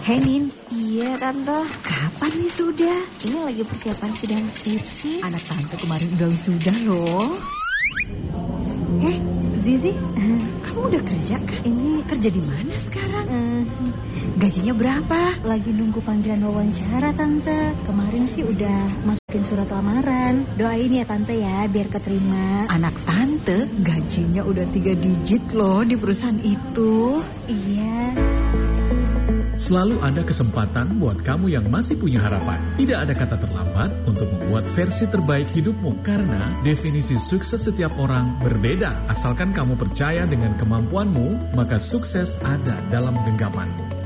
Hei Nin, Iya Tante. kapan nih sudah? Ini lagi persiapan sidang skripsi. Anak tante kemarin udah wisuda loh. Zizi, Kamu udah kerja kan? ini Kerja di mana sekarang? eh, Gajinya berapa? lagi nunggu panggilan wawancara Tante. Kemarin sih udah masukin surat lamaran. Doain ya Tante ya biar keterima. Anak tante gajinya udah 3 digit loh di perusahaan itu. Iya. Selalu ada kesempatan buat kamu yang masih punya harapan. Tidak ada kata terlambat untuk membuat versi terbaik hidupmu. Karena definisi sukses setiap orang berbeda. Asalkan kamu percaya dengan kemampuanmu, maka sukses ada dalam genggamanmu.